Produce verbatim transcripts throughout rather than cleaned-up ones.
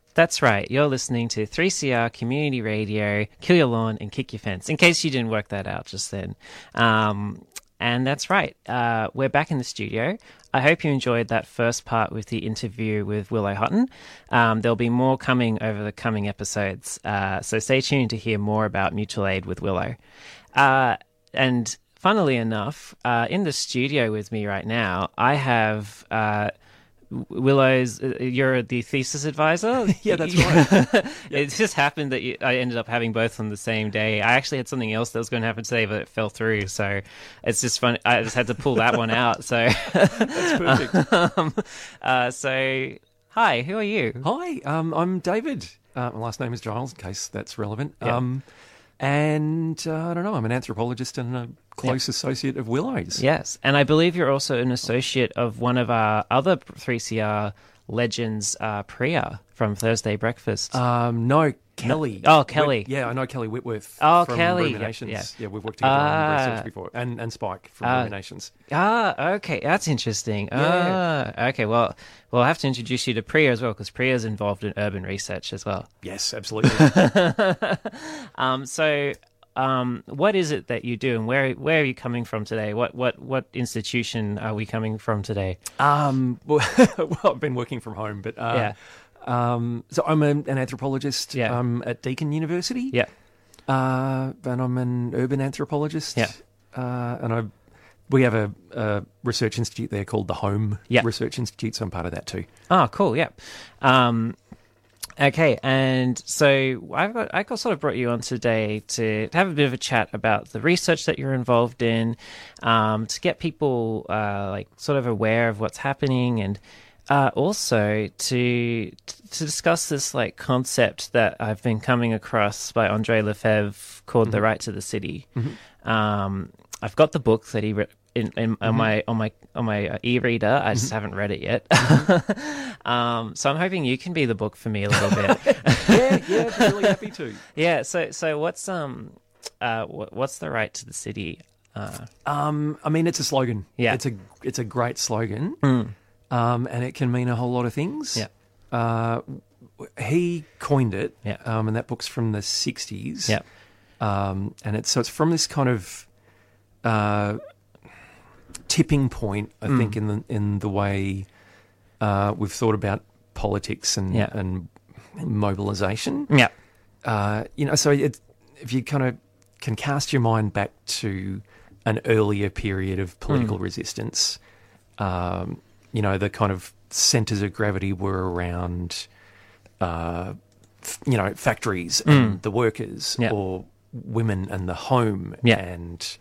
That's right. You're listening to three C R Community Radio, Kill Your Lawn and Kick Your Fence, in case you didn't work that out just then. Um, and that's right. Uh, we're back in the studio. I hope you enjoyed that first part with the interview with Willow Hutton. Um, there'll be more coming over the coming episodes, uh, so stay tuned to hear more about mutual aid with Willow. Uh, and funnily enough, uh, in the studio with me right now, I have... Uh, Willow's, uh, you're the thesis advisor? Yeah, that's right. It just happened that you, I ended up having both on the same day. I actually had something else that was going to happen today, but it fell through. So it's just fun. I just had to pull that one out. So That's perfect. um, uh, so, hi, who are you? Hi, um, I'm David. Uh, my last name is Giles, in case that's relevant. Yeah. Um, and uh, I don't know, I'm an anthropologist and a close yeah. associate of Willow's. Yes, and I believe you're also an associate of one of our other three C R legends, uh, Priya from Thursday Breakfast. Um, no, Kelly. Oh, Kelly. Whit- yeah, I know Kelly Whitworth. Oh, from Kelly. Ruminations. Yeah, Yeah, we've worked together Ah. on research before. And, and Spike from Ah. Ruminations. Ah, okay, that's interesting. Yeah. Ah, okay, well, well, I'll have to introduce you to Priya as well, because Priya's involved in urban research as well. Yes, absolutely. um, so, um, what is it that you do, and where where are you coming from today? What what what institution are we coming from today? um, well, well, I've been working from home, but uh, Yeah. Um, so I'm an, an anthropologist Yeah. um, at Deakin University. Yeah. Uh, and I'm an urban anthropologist. Yeah. Uh, and I, we have a, a research institute there called the Home Yeah. Research Institute, so I'm part of that too. Oh, cool. Yeah. Um, okay, and so I've got I got sort of brought you on today to have a bit of a chat about the research that you're involved in, um, to get people uh, like sort of aware of what's happening, and uh, also to to discuss this like concept that I've been coming across by Andre Lefebvre called Mm-hmm. "The Right to the City." Mm-hmm. Um, I've got the book that he wrote. In, in Mm-hmm. on my on my on my uh, e-reader, I just Mm-hmm. haven't read it yet. um, so I'm hoping you can be the book for me a little bit. yeah, yeah, I'm really happy to. Yeah. So so what's um uh what, what's the right to the city? Uh, Um, I mean, it's a slogan. Yeah. It's a it's a great slogan. mm, Um, and it can mean a whole lot of things. Yeah. Uh, he coined it. Yeah. Um, and that book's from the sixties. yeah. Um, and it's so it's from this kind of uh, tipping point, I Mm. think, in the in the way uh, we've thought about politics and Yeah. and mobilisation. Yeah. Uh, you know, so it, if you kind of can cast your mind back to an earlier period of political Mm. resistance, um, you know, the kind of centres of gravity were around, uh, f- you know, factories and Mm. the workers, Yeah. or women and the home, Yeah. and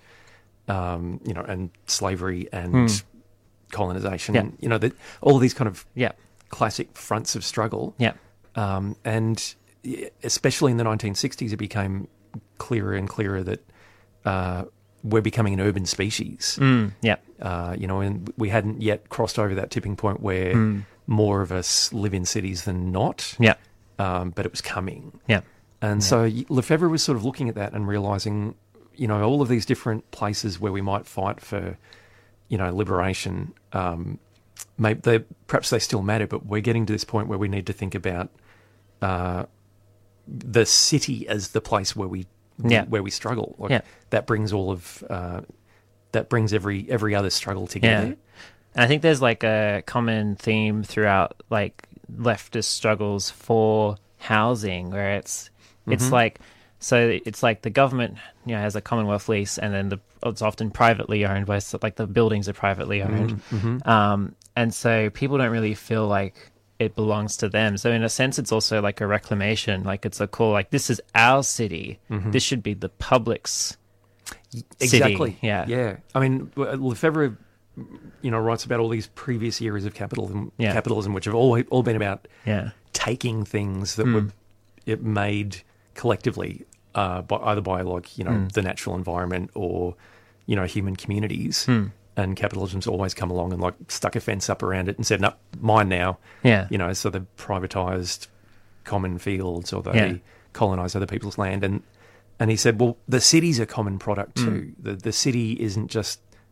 um, you know, and slavery and Mm. colonisation. Yeah. You know, that all of these kind of Yeah. classic fronts of struggle. Yeah. Um, and especially in the nineteen sixties, it became clearer and clearer that uh, we're becoming an urban species. Mm. Yeah. Uh, you know, and we hadn't yet crossed over that tipping point where Mm. more of us live in cities than not. Yeah. Um, but it was coming. Yeah. And Yeah. so Lefebvre was sort of looking at that and realising, you know, all of these different places where we might fight for, you know, liberation, um, maybe they, perhaps they still matter, but we're getting to this point where we need to think about uh, the city as the place where we Yeah. where we struggle. Like, Yeah. that brings all of uh, that brings every every other struggle Yeah. together. And I think there's like a common theme throughout like leftist struggles for housing, where it's it's Mhm. like so it's like the government, you know, has a Commonwealth lease, and then the it's often privately owned, by so, like the buildings are privately owned, Mhm. um, and so people don't really feel like it belongs to them. So in a sense, it's also like a reclamation. Like it's a call, like this is our city. Mhm. This should be the public's Exactly. city. Yeah. Yeah. I mean, Lefebvre, you know, writes about all these previous eras of capitalism, Yeah. capitalism, which have all all been about Yeah. taking things that Mm. were it made collectively, uh, by either by like you know Mm. the natural environment or you know human communities. Mm. And capitalism's always come along and like stuck a fence up around it and said, "No, mine now." Yeah. You know, so they privatised common fields or they Yeah. colonised other people's land. And and he said, well, the city's a common product Mm. too. The the city isn't just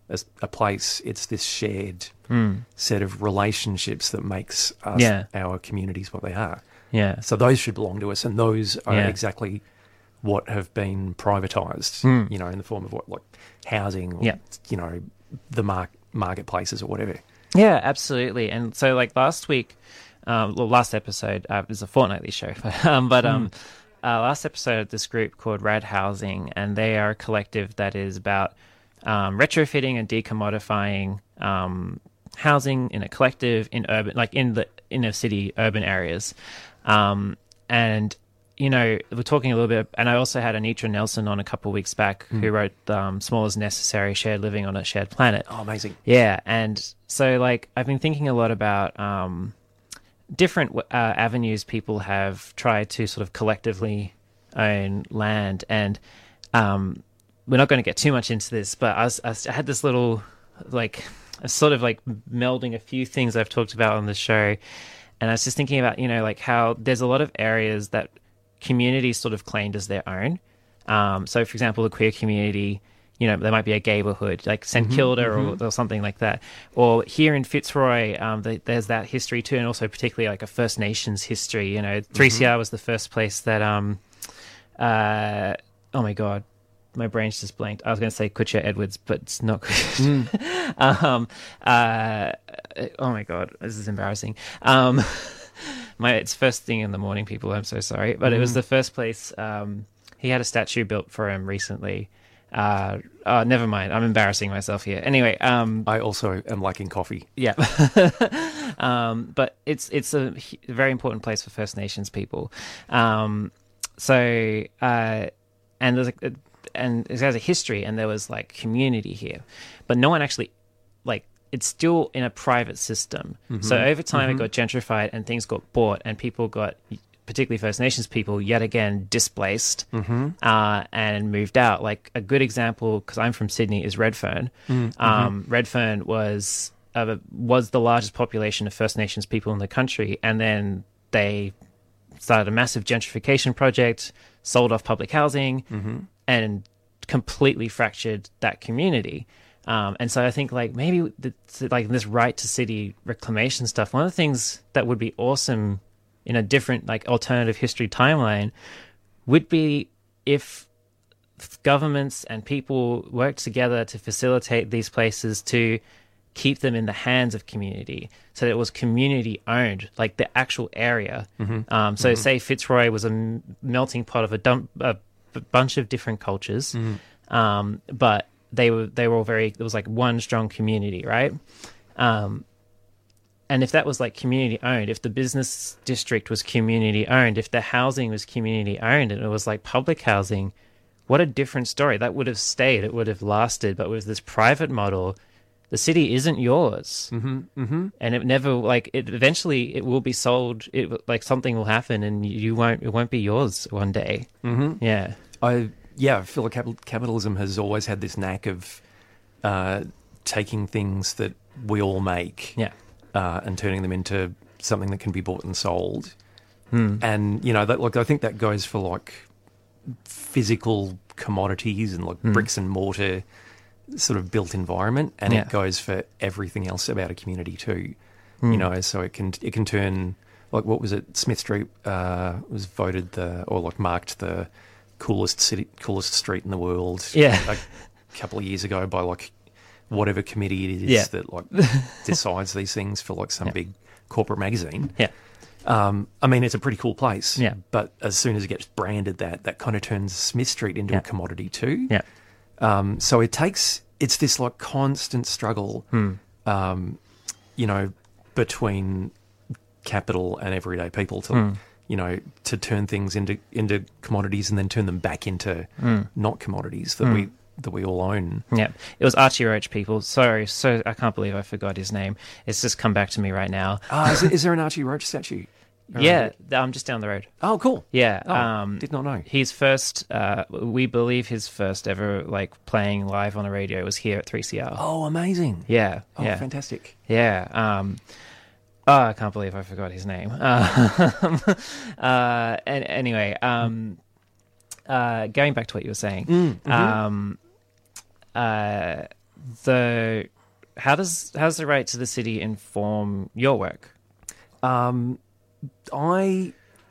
a, a place. It's this shared Mm. set of relationships that makes us, Yeah. our communities, what they are. Yeah. So those should belong to us, and those are Yeah. exactly what have been privatised, Mm. you know, in the form of what, like housing, or, Yeah. you know, the mar- marketplaces or whatever. Yeah, absolutely. And so, like last week, um, well, last episode uh, is a fortnightly show, but um, but um, uh, last episode, this group called Rad Housing, and they are a collective that is about um, retrofitting and decommodifying um, housing in a collective in urban, like in the inner city urban areas, um, and. You know, we're talking a little bit, and I also had Anitra Nelson on a couple of weeks back, who wrote um, Small as Necessary, Shared Living on a Shared Planet. Oh, amazing. Yeah, and so, like, I've been thinking a lot about um, different uh, avenues people have tried to sort of collectively own land, and um, we're not going to get too much into this, but I, was, I, was, I had this little, like, sort of like melding a few things I've talked about on the show, and I was just thinking about, you know, like how there's a lot of areas that communities sort of claimed as their own. Um, so, for example, the queer community, you know, there might be a gayborhood like Saint Kilda mm-hmm. or, or something like that. Or here in Fitzroy, um, the, there's that history too, and also particularly like a First Nations history. You know, three C R mm-hmm. was the first place that, um, uh, oh my God, my brain's just blanked. I was going to say Kutcha Edwards, but it's not Kutcha. Mm. um, uh, oh my God, this is embarrassing. Um, My it's first thing in the morning, people. I'm so sorry, but mm. it was the first place. Um, he had a statue built for him recently. Uh, oh, never mind. I'm embarrassing myself here. Anyway, um, I also am liking coffee. Yeah, um, but it's it's a very important place for First Nations people. Um, so uh, and there's a, and it has a history, and there was like community here, but no one actually like. It's still in a private system. Mm-hmm. So over time mm-hmm. it got gentrified and things got bought and people got, particularly First Nations people, yet again displaced mm-hmm. uh, and moved out. Like a good example, because I'm from Sydney, is Redfern. Mm-hmm. Um, Redfern was uh, was the largest population of First Nations people in the country, and then they started a massive gentrification project, sold off public housing, mm-hmm. and completely fractured that community. Um, and so I think like maybe the, like this right to city reclamation stuff, one of the things that would be awesome in a different like alternative history timeline would be if governments and people worked together to facilitate these places to keep them in the hands of community so that it was community owned, like the actual area. Mm-hmm. Um, so mm-hmm. say Fitzroy was a m- melting pot of a, dump, a b- bunch of different cultures, mm-hmm. um, but they were they were all very, there was like one strong community, right? Um, and if that was like community owned, if the business district was community owned, if the housing was community owned and it was like public housing, what a different story. That would have stayed, it would have lasted. But with this private model, the city isn't yours. Mm-hmm, mm-hmm. And it never, like, it eventually it will be sold, it like something will happen and you won't, it won't be yours one day. Mm-hmm. Yeah. I... Yeah, I feel like capital, capitalism has always had this knack of uh, taking things that we all make yeah. uh, and turning them into something that can be bought and sold. Mm. And, you know, that, like, I think that goes for, like, physical commodities and, like, mm. bricks and mortar sort of built environment, and yeah. it goes for everything else about a community too. Mm. You know, so it can it can turn, like, what was it? Smith Street uh, was voted the, or, like, marked the coolest city, coolest street in the world. Yeah, a couple of years ago by like whatever committee it is yeah. that like decides these things for like some yeah. big corporate magazine. Yeah, um, I mean it's a pretty cool place. Yeah, but as soon as it gets branded that, that kind of turns Smith Street into yeah. a commodity too. Yeah, um, so it takes it's this like constant struggle, hmm. um, you know, between capital and everyday people to. Hmm. You know, to turn things into into commodities and then turn them back into mm. not commodities that mm. we that we all own. Yeah, it was Archie Roach, people. Sorry, so I can't believe I forgot his name. It's just come back to me right now. Ah, is, is there an Archie Roach statue? Yeah, I'm just down the road. Oh, cool. Yeah, oh, um, did not know. His first, uh, we believe his first ever like playing live on the radio was here at three C R. Oh, amazing. Yeah. Oh, yeah. fantastic. Yeah. Um, Oh, I can't believe I forgot his name. Uh, uh, and anyway, um, uh, going back to what you were saying, mm, mm-hmm. um, uh, the how does how does the rate to the city inform your work? Um, I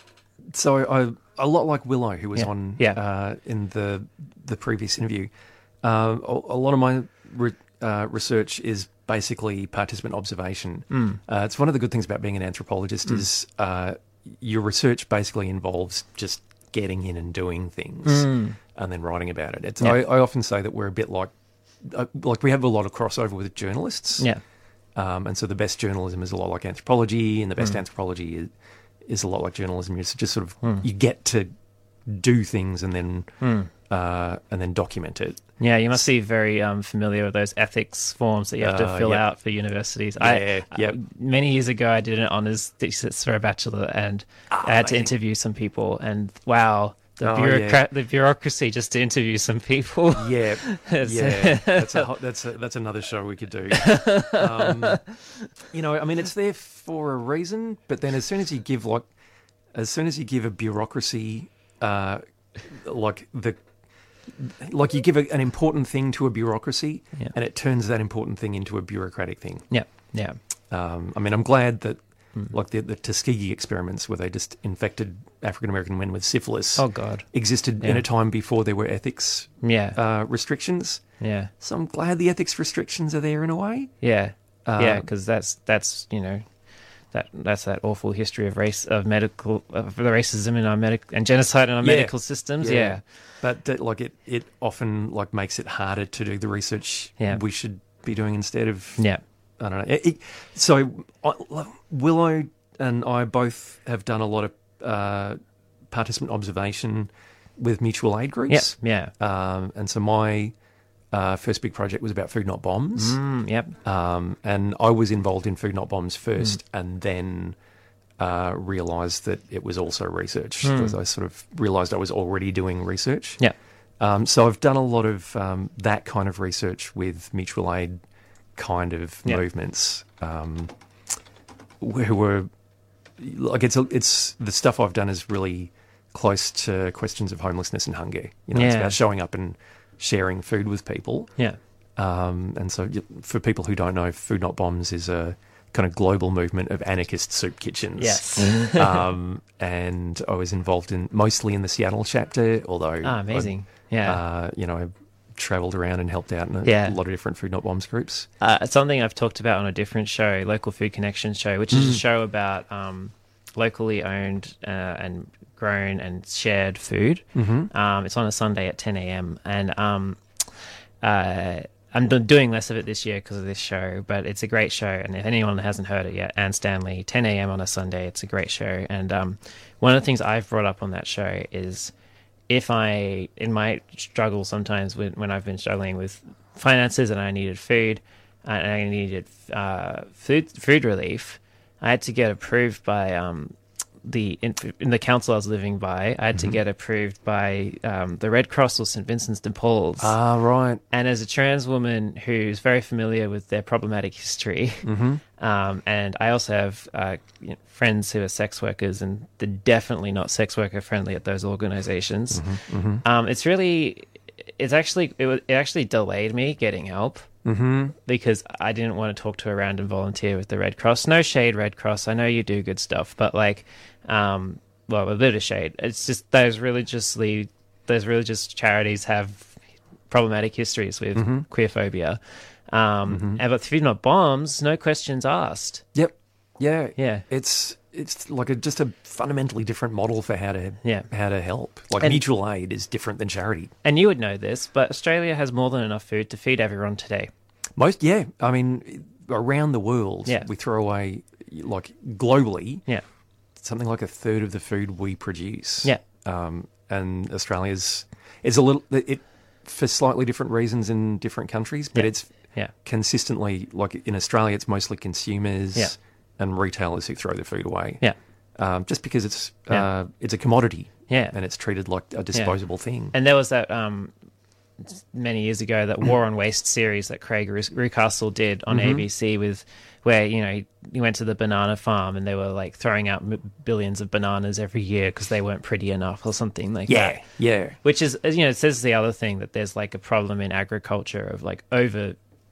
so I a lot like Willow, who was Yeah. on Yeah. Uh, in the the previous interview. Uh, a, a lot of my re, uh, research is basically participant observation. Mm. Uh, it's one of the good things about being an anthropologist Mm. is uh, your research basically involves just getting in and doing things Mm. and then writing about it. It's, Yeah. I, I often say that we're a bit like uh, like we have a lot of crossover with journalists. Yeah. Um, and so the best journalism is a lot like anthropology, and the best Mm. anthropology is, is a lot like journalism. It's just sort of Mm. you get to do things and then Mm. uh, and then document it. Yeah, you must be very um, familiar with those ethics forms that you have to Uh, fill yep. out for universities. Yeah, I, yep. uh, many years ago, I did an honours thesis for a bachelor, and I had to amazing. interview some people. And wow, the Oh, bureaucrat, yeah. the bureaucracy just to interview some people. Yeah, It's- yeah, that's a, ho- that's a, that's another show we could do. Um, you know, I mean, it's there for a reason, but then as soon as you give like, as soon as you give a bureaucracy, uh, like the, like you give a, an important thing to a bureaucracy, Yeah. and it turns that important thing into a bureaucratic thing. Yeah, yeah, Um, I mean, I'm glad that. Mm. Like the, the Tuskegee experiments, where they just infected African American men with syphilis, Oh God, existed Yeah. in a time before there were ethics yeah, uh, restrictions. yeah, So I'm glad the ethics restrictions are there in a way. yeah, Uh, yeah. Because that's that's you know. That, that's that awful history of race of medical of the racism in our medic and genocide in our Yeah. medical systems. Yeah, But that, like it, it often like makes it harder to do the research Yeah. we should be doing instead of yeah, I don't know. It, it- so I, Willow and I both have done a lot of uh, participant observation with mutual aid yeah, groups. yeah. Um, and so my uh, first big project was about Food Not Bombs. Mm, yep. Um, and I was involved in Food Not Bombs first, Mm. and then uh, realised that it was also research. Mm. Because I sort of realised I was already doing research. Yeah. Um, so I've done a lot of um, that kind of research with mutual aid kind of Yeah. movements, um, where were like it's a, it's the stuff I've done is really close to questions of homelessness and hunger. You know, it's Yeah. about showing up and sharing food with people. Yeah. Um, and so, y- for people who don't know, Food Not Bombs is a kind of global movement of anarchist soup kitchens. Yes. um, and I was involved in mostly in the Seattle chapter, although Ah, amazing. Yeah. uh, you know, I travelled around and helped out in a Yeah. lot of different Food Not Bombs groups. Uh, it's something I've talked about on a different show, Local Food Connections show, which is a Mm. show about um, locally owned uh, and grown and shared food. Mm-hmm. Um, it's on a Sunday at ten a.m. and um, uh, I'm do- doing less of it this year because of this show, but it's a great show. And if anyone hasn't heard it yet, Anne Stanley, ten a.m. on a Sunday, it's a great show. And um, one of the things I've brought up on that show is if I, in my struggle sometimes when, when I've been struggling with finances and I needed food and I needed uh, food food relief, I had to get approved by um, the in, in the council I was living by. I had to Mhm. get approved by um, the Red Cross or Saint Vincent de Paul's. Ah, right. And as a trans woman who's very familiar with their problematic history, Mm-hmm. um, and I also have uh, you know, friends who are sex workers, and they're definitely not sex worker friendly at those organizations. Mm-hmm. Mm-hmm. Um, it's really, it's actually, it, wa- it actually delayed me getting help Mm-hmm. because I didn't want to talk to a random volunteer with the Red Cross. No shade, Red Cross. I know you do good stuff, but like, um, well, a bit of shade. It's just those religiously, those religious charities have problematic histories with Mhm. queerphobia. Um, Mhm. and but Food Not Bombs, no questions asked. Yep. Yeah. Yeah, It's it's like a, just a fundamentally different model for how to yeah. how to help. Like And- mutual aid is different than charity. And you would know this, but Australia has more than enough food to feed everyone today. Most, yeah. I mean, around the world, Yeah. we throw away, like globally, Yeah, something like a third of the food we produce. yeah, Um, and Australia's is a little it for slightly different reasons in different countries, but Yeah. it's yeah, consistently like in Australia, it's mostly consumers Yeah. and retailers who throw the food away. yeah, Um, just because it's Yeah. uh, it's a commodity yeah. and it's treated like a disposable thing. And there was that um, many years ago that War on Waste series that Craig Ru- Rucastle did on Mhm. A B C with where you know he, he went to the banana farm and they were like throwing out m- billions of bananas every year because they weren't pretty enough or something like yeah, that. yeah. Which is you know it says the other thing that there's like a problem in agriculture of like over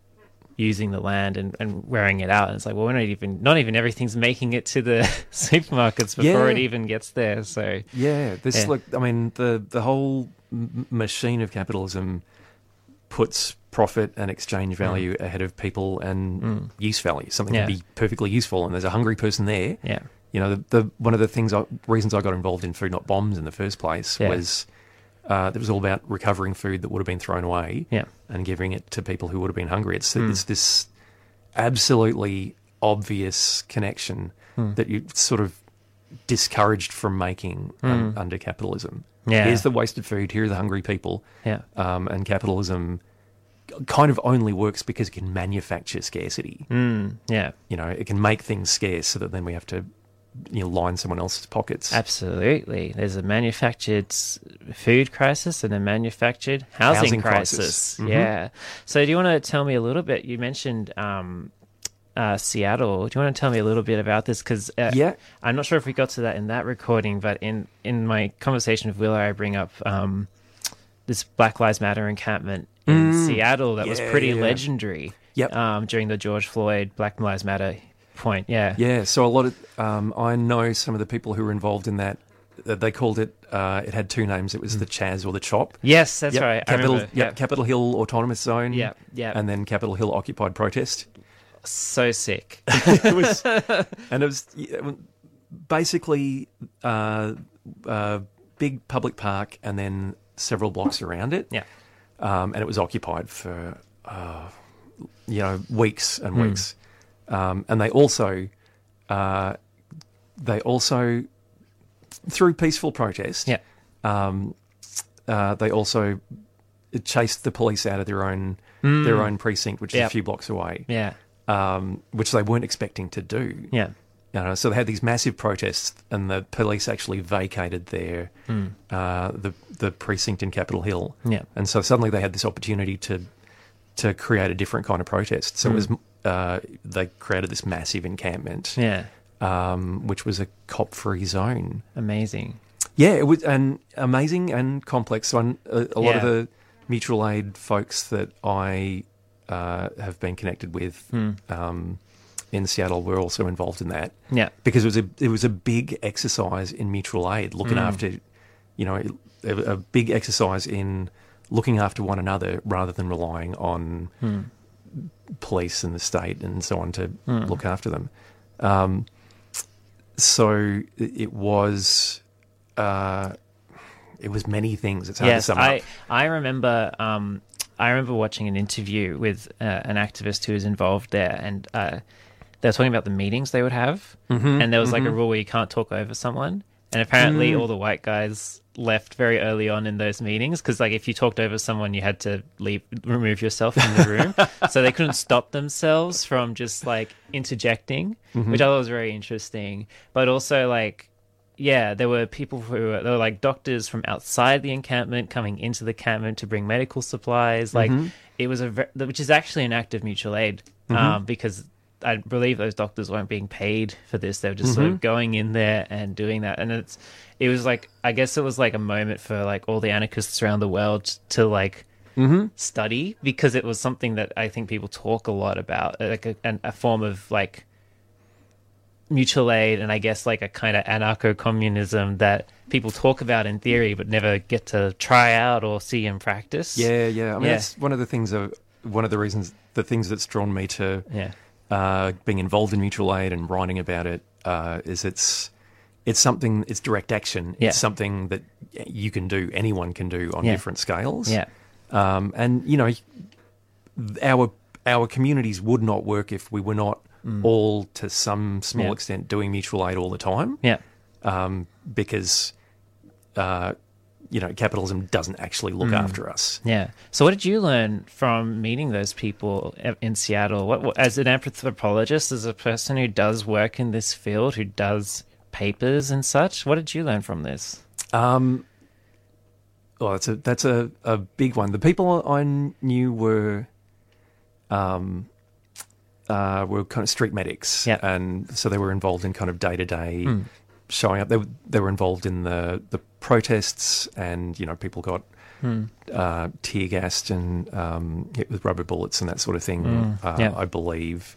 using the land and, and wearing it out. And it's like, well, we're not even, not even everything's making it to the supermarkets before Yeah. it even gets there. So Yeah, this Yeah. like I mean the the whole m- machine of capitalism puts profit and exchange value ahead of people and use value. Something Yeah. can be perfectly useful, and there's a hungry person there. yeah, You know, the, the one of the things I, reasons I got involved in Food Not Bombs in the first place Yeah. was uh, it was all about recovering food that would have been thrown away yeah, and giving it to people who would have been hungry. It's it's this absolutely obvious connection that you sort of discouraged from making um, under capitalism. Yeah. Here's the wasted food. Here are the hungry people. yeah, Um, and capitalism kind of only works because it can manufacture scarcity. mm, yeah. You know, it can make things scarce so that then we have to, you know, line someone else's pockets. Absolutely. There's a manufactured s- food crisis and a manufactured housing, Housing crisis. crisis. Mhm. Yeah. So do you want to tell me a little bit? You mentioned um, uh, Seattle. Do you want to tell me a little bit about this? Because uh, Yeah. I'm not sure if we got to that in that recording, but in, in my conversation with Willow, I bring up um, this Black Lives Matter encampment in Mm. Seattle that was Yeah, pretty yeah. legendary Yep. um, during the George Floyd Black Lives Matter point. Yeah. Yeah, so a lot of um, I know some of the people who were involved in that. uh, They called it. Uh, it had two names. It was the Chaz or the Chop. Yes, that's Yep, right. I Capitol, remember. yep, Yeah. Capitol Hill Autonomous Zone. Yeah, yeah. And then Capitol Hill Occupied Protest. So sick. it was, and it was yeah, basically uh, uh, big public park, and then several blocks around it. Yeah. Um, and it was occupied for uh, you know weeks and weeks. Um, and they also uh, they also through peaceful protest. Yeah. Um, uh, they also chased the police out of their own their own precinct, which is Yep. a few blocks away. Yeah. Um, which they weren't expecting to do. Yeah. You know, so they had these massive protests, and the police actually vacated their uh, the the precinct in Capitol Hill. Yeah. And so suddenly they had this opportunity to to create a different kind of protest. So it was uh, they created this massive encampment, Yeah. um, which was a cop-free zone. Amazing. Yeah, it was an amazing and complex. So a, a lot Yeah. of the mutual aid folks that I uh, have been connected with um, in Seattle were also involved in that. Yeah. Because it was a it was a big exercise in mutual aid, looking Mm. after, you know, a, a big exercise in looking after one another rather than relying on Mm. police and the state and so on to Mm. look after them. Um, so it it was uh, it was many things. It's hard Yes, to sum I up. I remember um I remember watching an interview with uh, an activist who was involved there, and uh, they were talking about the meetings they would have, Mm-hmm, and there was like a rule where you can't talk over someone, and apparently Mm. all the white guys left very early on in those meetings because like if you talked over someone you had to leave remove yourself from the room so they couldn't stop themselves from just like interjecting, Mm-hmm. which I thought was very interesting. But also like yeah, there were people who were, there were like doctors from outside the encampment coming into the encampment to bring medical supplies. Like Mm-hmm. it was a, ve- which is actually an act of mutual aid, um, because I believe those doctors weren't being paid for this. They were just sort of going in there and doing that. And it's, it was like, I guess it was like a moment for like all the anarchists around the world to like study, because it was something that I think people talk a lot about, like a, an- a form of like mutual aid, and I guess like a kind of anarcho-communism that people talk about in theory but never get to try out or see in practice. Yeah, yeah. I mean, Yeah. that's one of the things. Of, one of the reasons, the things that's drawn me to Yeah. uh, being involved in mutual aid and writing about it uh, is it's it's something. It's direct action. Yeah. It's something that you can do. Anyone can do on Yeah. different scales. Yeah. Um, and you know, our our communities would not work if we were not all, to some small Yeah. extent, doing mutual aid all the time. Yeah. Um, because uh, you know, capitalism doesn't actually look after us. Yeah. So, what did you learn from meeting those people in Seattle? What, what, as an anthropologist, as a person who does work in this field, who does papers and such, what did you learn from this? Um, oh, that's a that's a, a big one. The people I knew were, um, uh, were kind of street medics, Yeah. and so they were involved in kind of day to day showing up. They were- they were involved in the the protests, and you know, people got Hmm. uh, tear gassed and um, hit with rubber bullets and that sort of thing. Mm, uh, yeah. I believe.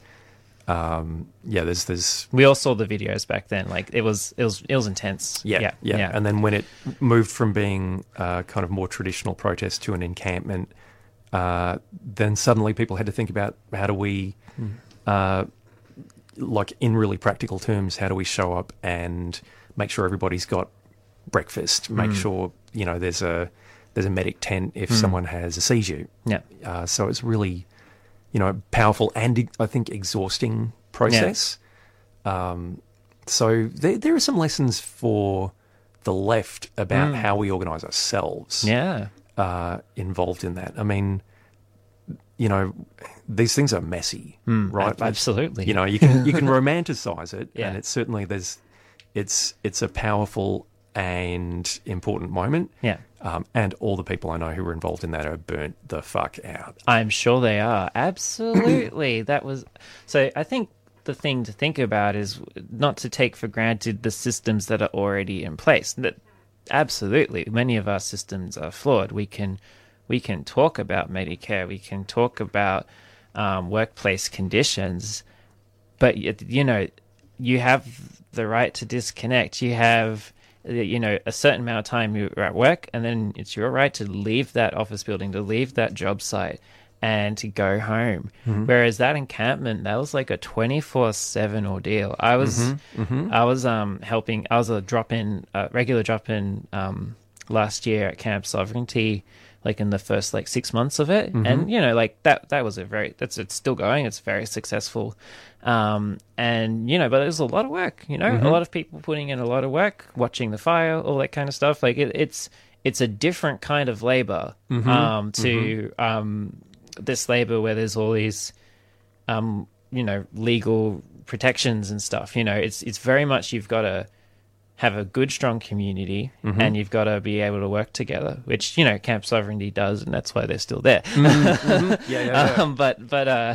Um, yeah, there's there's We all saw the videos back then. Like it was, it was, it was intense. yeah, yeah, yeah, yeah. And then when it moved from being uh, kind of more traditional protest to an encampment, uh, then suddenly people had to think about how do we, Mm. uh, like in really practical terms, how do we show up and make sure everybody's got breakfast, make Mm. sure you know there's a there's a medic tent if Mm. someone has a seizure. Yeah. Uh, so it's really, you know, powerful and I think exhausting process. Um, so there, there are some lessons for the left about Mm. how we organise ourselves Yeah. uh, involved in that. I mean, you know, these things are messy, Mm, right? ab- absolutely. You know, you can you can romanticize it, Yeah. and it's certainly there's it's it's a powerful and important moment. Yeah. Um, and all the people I know who were involved in that are burnt the fuck out. I'm sure they are. Absolutely. That was so I think the thing to think about is not to take for granted the systems that are already in place. That absolutely many of our systems are flawed. We can we can talk about Medicare, we can talk about um, workplace conditions, but y- you know, you have the right to disconnect. You have you know, a certain amount of time you're at work, and then it's your right to leave that office building, to leave that job site, and to go home. Mm-hmm. Whereas that encampment, that was like a twenty-four seven ordeal. I was, Mm-hmm. Mm-hmm. I was um helping. I was a drop in, uh, regular drop in um last year at Camp Sovereignty, like in the first like six months of it, Mm-hmm. and you know, like that that was a very that's it's still going. It's very successful. Um, and, you know, but there's a lot of work, you know, Mm-hmm. a lot of people putting in a lot of work, watching the fire, all that kind of stuff. Like it, it's, it's a different kind of labor, Mm-hmm. um, to, um, this labor where there's all these, um, you know, legal protections and stuff, you know, it's, it's very much, you've got to have a good, strong community, Mm-hmm. and you've got to be able to work together, which, you know, Camp Sovereignty does. And that's why they're still there. Mm-hmm. Yeah, yeah, yeah. um, but, but, uh,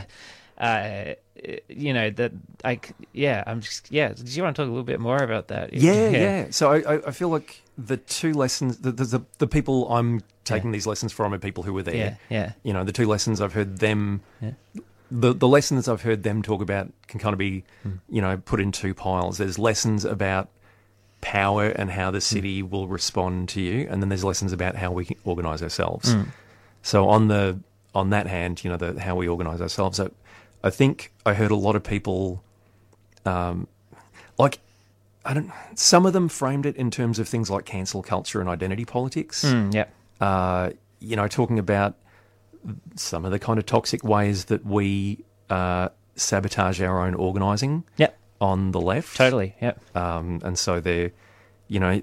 uh, you know that I yeah I'm just yeah. Do you want to talk a little bit more about that? Yeah, yeah. So I, I- I feel like the two lessons, the the, the, the people I'm taking these lessons from are people who were there. yeah, yeah, You know, the two lessons I've heard them, Yeah. the the lessons I've heard them talk about can kind of be, you know, put in two piles. There's lessons about power and how the city will respond to you, and then there's lessons about how we can organise ourselves. Mm. So on the on that hand, you know, the how we organise ourselves. I, I think I heard a lot of people, um, like, I don't. Some of them framed it in terms of things like cancel culture and identity politics. Mm, yeah, Uh, you know, talking about some of the kind of toxic ways that we uh, sabotage our own organising yeah, on the left. totally, yeah, Um, and so there, you know,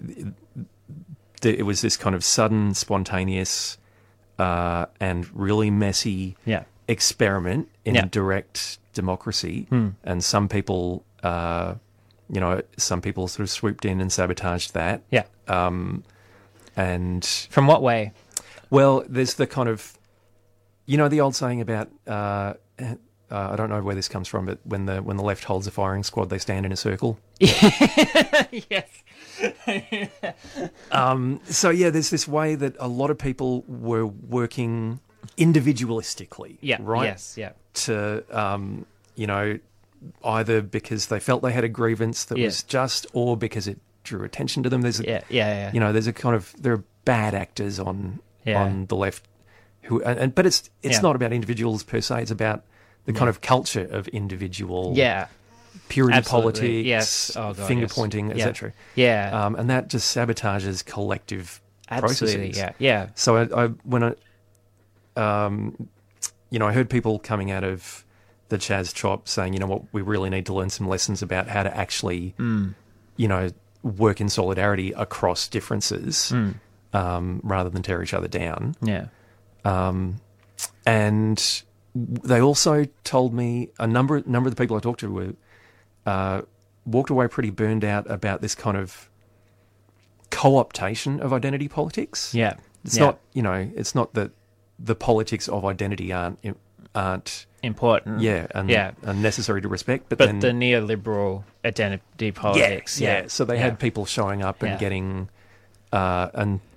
there, it was this kind of sudden, spontaneous, uh, and really messy yeah, experiment in Yeah. direct democracy. Hmm. And some people, uh, you know, some people sort of swooped in and sabotaged that. yeah. Um, and From what way? well, there's the kind of, you know, the old saying about, uh, uh, I don't know where this comes from, but when the when the left holds a firing squad, they stand in a circle. Yes. Um, so yeah, there's this way that a lot of people were working individualistically, Yeah. right? Yes. Yeah. To um, you know, either because they felt they had a grievance that Yeah. was just, or because it drew attention to them. There's a, Yeah. Yeah. Yeah. you know, there's a kind of there are bad actors on Yeah. on the left who, and, and but it's it's Yeah. not about individuals per se. It's about the kind of culture of individual Yeah. purity Absolutely. politics, Yes. Oh, God, finger yes. pointing, Yeah. et cetera. Yeah. Um, and that just sabotages collective Absolutely. processes. Yeah. Yeah. So I, I when I, um, you know, I heard people coming out of the Chaz Chop saying, you know what, we really need to learn some lessons about how to actually, Mm. you know, work in solidarity across differences, Mm. um, rather than tear each other down. Yeah. Um, and they also told me a number number of the people I talked to were uh, walked away pretty burned out about this kind of co-optation of identity politics. Yeah. It's Yeah. not, you know, it's not that the politics of identity aren't aren't important. yeah and, Yeah. and necessary to respect, but, But then the neoliberal identity politics. yeah, Yeah. yeah. So they Yeah. had people showing up and Yeah. getting uh, and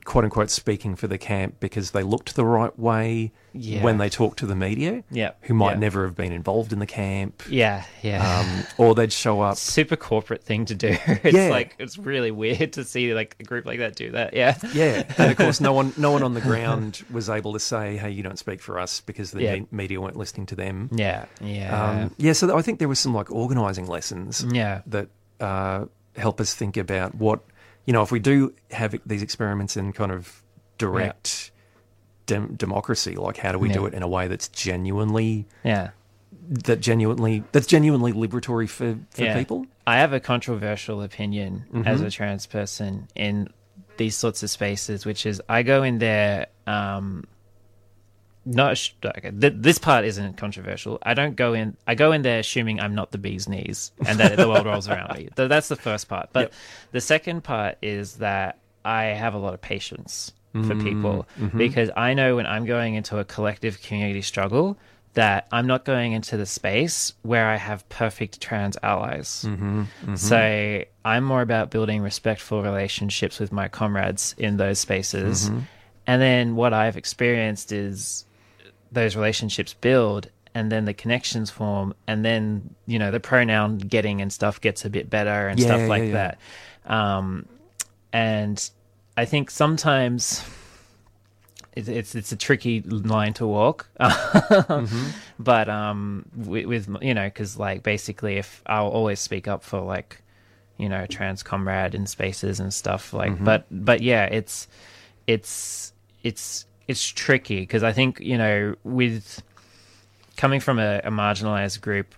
quote unquote speaking for the camp because they looked the right way Yeah. when they talked to the media, Yeah. who might Yeah. never have been involved in the camp. Yeah, yeah. Um, or they'd show up. Super corporate thing to do. It's Yeah. like it's really weird to see like a group like that do that. Yeah. Yeah, and of course, no one, no one on the ground was able to say, "Hey, you don't speak for us," because the Yeah. me- media weren't listening to them. Yeah. Yeah. Um, yeah, so I think there was some like organising lessons yeah. that uh, help us think about what, you know, if we do have these experiments in kind of direct dem- democracy, like how do we do Yeah. it in a way that's genuinely Yeah. that genuinely that's genuinely liberatory for, for Yeah. people? I have a controversial opinion as Mm-hmm. a trans person in these sorts of spaces, which is I go in there. Um, not sh- okay, th- this part isn't controversial. I don't go in. I go in there assuming I'm not the bee's knees and that the world rolls around me. Th- That's the first part. But Yep. the second part is that I have a lot of patience for Mm, people mm-hmm. because I know when I'm going into a collective community struggle that I'm not going into the space where I have perfect trans allies. Mm-hmm, mm-hmm. So I'm more about building respectful relationships with my comrades in those spaces. Mm-hmm. And then what I've experienced is those relationships build and then the connections form and then, you know, the pronoun getting and stuff gets a bit better and Yeah, stuff yeah, like yeah. that. Um, and I think sometimes it's, it's it's a tricky line to walk, Mm-hmm. but um, with, with you know, because like basically, if I'll always speak up for like, you know, trans comrade in spaces and stuff like, Mm-hmm. but but yeah, it's it's it's it's tricky because I think you know with coming from a, a marginalized group.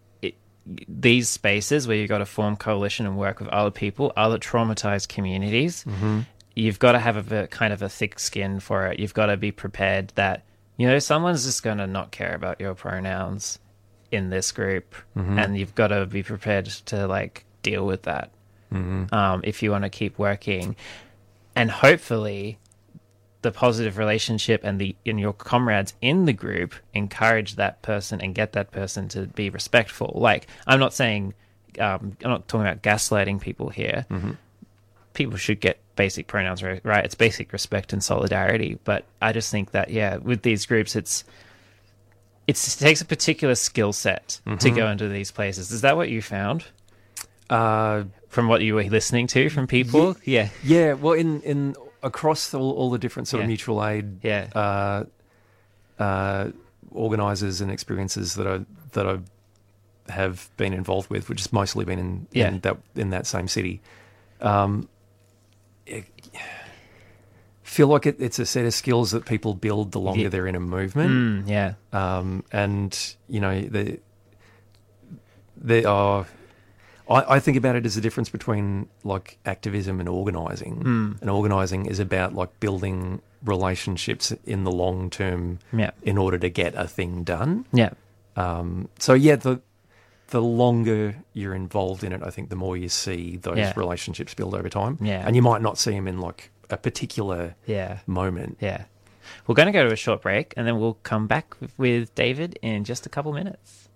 These spaces where you've got to form coalition and work with other people, other traumatized communities, Mm-hmm. you've got to have a, a kind of a thick skin for it. You've got to be prepared that, you know, someone's just going to not care about your pronouns in this group. Mm-hmm. And you've got to be prepared to like deal with that Mm-hmm. um, if you want to keep working. And hopefully the positive relationship and the and your comrades in the group encourage that person and get that person to be respectful. Like, I'm not saying, um, I'm not talking about gaslighting people here. Mm-hmm. People should get basic pronouns right, right. It's basic respect and solidarity. But I just think that, yeah, with these groups, it's, it's it takes a particular skill set to Mm-hmm. go into these places. Is that what you found Uh, from what you were listening to from people? Yeah. yeah, well, in in across all, all the different sort Yeah. of mutual aid Yeah. uh, uh, organisers and experiences that I that I have been involved with, which has mostly been in, Yeah. in that in that same city. Um, it, feel like it, it's a set of skills that people build the longer Yeah. they're in a movement, Mm, yeah. um, and you know they they are. I, I think about it as the difference between like activism and organising. Mm. And organising is about like building relationships in the long term Yeah. in order to get a thing done. Yeah. Um, so yeah, the the longer you're involved in it, I think the more you see those Yeah. relationships build over time. Yeah. And you might not see them in like a particular Yeah. moment. Yeah. We're going to go to a short break and then we'll come back with David in just a couple minutes.